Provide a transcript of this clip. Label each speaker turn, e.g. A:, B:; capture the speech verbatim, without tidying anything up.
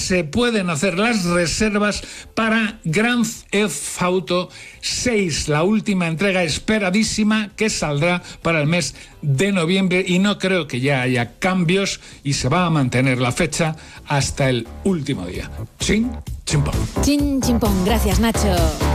A: se pueden hacer las reservas para Grand Theft Auto seis, la última entrega esperadísima que saldrá para el mes de noviembre, y no creo que ya haya cambios y se va a mantener la fecha hasta el último día. Chin, chimpón.
B: Chin, chimpón. Gracias, Nacho.